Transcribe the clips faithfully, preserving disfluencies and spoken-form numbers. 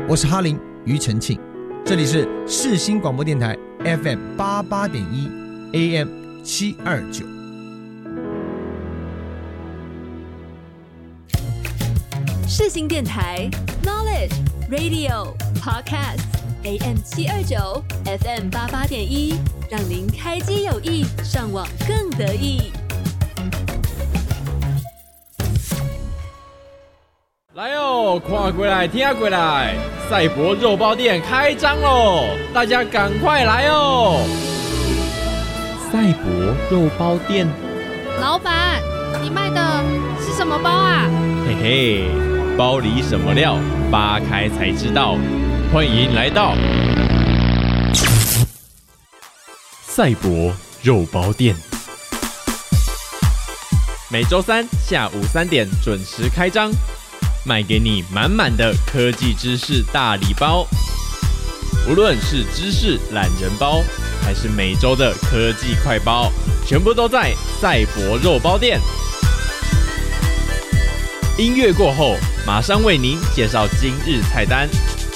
我是哈林庾澄庆，这里是世新广播电台 F M 八八点一 A M 七二九。 世新电台 Knowledge Radio Podcast A M 七二九 F M 八八点一，让您开机有益，上网更得意。 来哦，快过来，听过来！赛博肉包店开张喽，大家赶快来哦！赛博肉包店， 老板，你卖的是什么包啊？ 嘿嘿，包里什么料，扒开才知道。欢迎来到赛博肉包店，每周三下午三点准时开张。卖给你满满的科技知识大礼包，无论是知识懒人包，还是每周的科技快包，全部都在赛博肉包店。音乐过后，马上为您介绍今日菜单。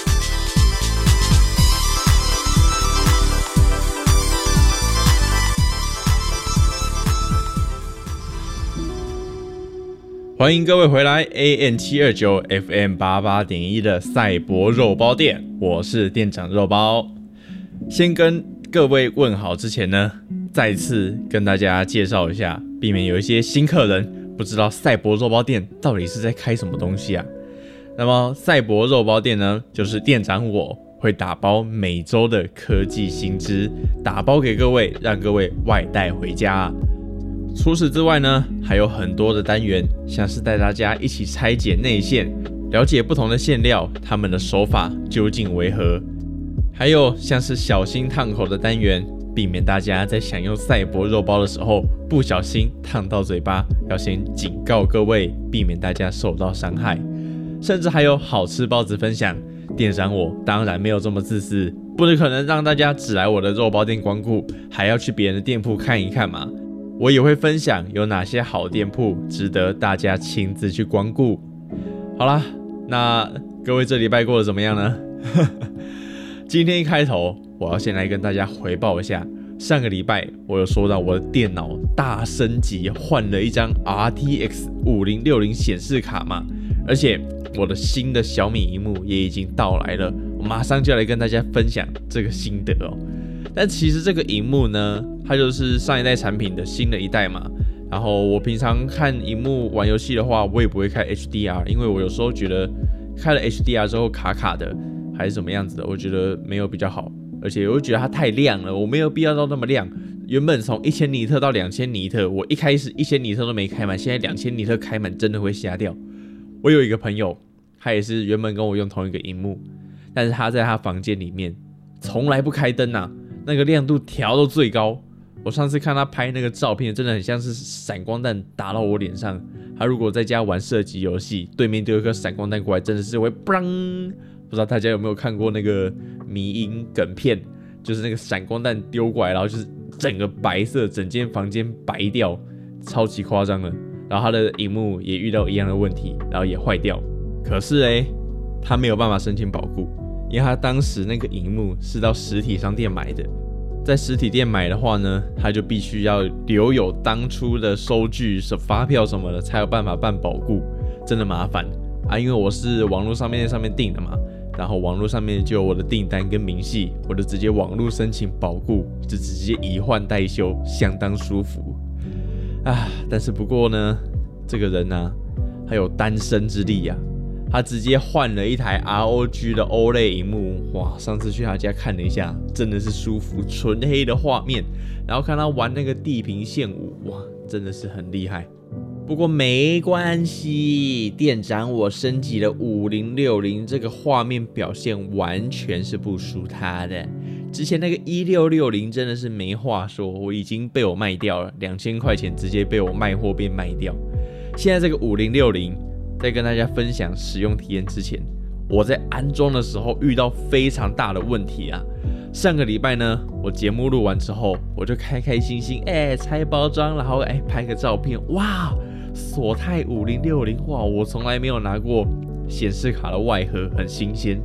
欢迎各位回来 A M 七二九 F M 八八点一 的赛博肉包店，我是店长肉包。先跟各位问好之前呢，再次跟大家介绍一下，避免有一些新客人不知道赛博肉包店到底是在开什么东西啊。那么赛博肉包店呢，就是店长我会打包每周的科技新知，打包给各位，让各位外带回家。除此之外呢，还有很多的单元，像是带大家一起拆解内馅，了解不同的馅料，他们的手法究竟为何；还有像是小心烫口的单元，避免大家在享用赛博肉包的时候不小心烫到嘴巴，要先警告各位，避免大家受到伤害。甚至还有好吃包子分享，店长我当然没有这么自私，不可能让大家只来我的肉包店光顾，还要去别人的店铺看一看嘛。我也会分享有哪些好店铺值得大家亲自去光顾。好啦，那各位这礼拜过得怎么样呢？今天一开头，我要先来跟大家回报一下，上个礼拜我有说到我的电脑大升级，换了一张 R T X 五零六零显示卡嘛，而且我的新的小米萤幕也已经到来了，我马上就来跟大家分享这个心得哦。但其实这个萤幕呢，它就是上一代产品的新的一代嘛。然后我平常看萤幕玩游戏的话，我也不会开 H D R， 因为我有时候觉得开了 H D R 之后卡卡的，还是怎么样子的，我觉得没有比较好。而且我觉得它太亮了，我没有必要到那么亮。原本从一千尼特到两千尼特，我一开始一千尼特都没开满，现在两千尼特开满真的会瞎掉。我有一个朋友，他也是原本跟我用同一个萤幕，但是他在他房间里面从来不开灯啊。那个亮度调到最高，我上次看他拍那个照片，真的很像是闪光弹打到我脸上。他如果在家玩射击游戏，对面丢一颗闪光弹过来，真的是会砰！不知道大家有没有看过那个迷因梗片，就是那个闪光弹丢过来，然后就是整个白色，整间房间白掉，超级夸张的。然后他的萤幕也遇到一样的问题，然后也坏掉。可是哎，他没有办法申请保固。因为他当时那个萤幕是到实体商店买的，在实体店买的话呢，他就必须要留有当初的收据、发票什么的，才有办法办保固，真的麻烦啊！因为我是网络上面上面订的嘛，然后网络上面就有我的订单跟明细，我就直接网络申请保固，就直接以换代修，相当舒服啊！但是不过呢，这个人啊，还有单身之力啊。他直接换了一台 R O G 的 O L E D 萤幕，哇！上次去他家看了一下，真的是舒服，纯黑的画面，然后看他玩那个地平线舞，哇，真的是很厉害。不过没关系，店长我升级了五零六零，这个画面表现完全是不输他的。之前那个一六六零真的是没话说，我已经被我卖掉了，两千块钱直接被我卖货变卖掉。现在这个五零六零。在跟大家分享使用体验之前，我在安装的时候遇到非常大的问题啊！上个礼拜呢，我节目录完之后，我就开开心心哎拆包装，然后哎拍个照片，哇，索泰五零六零，哇，我从来没有拿过显示卡的外盒，很新鲜。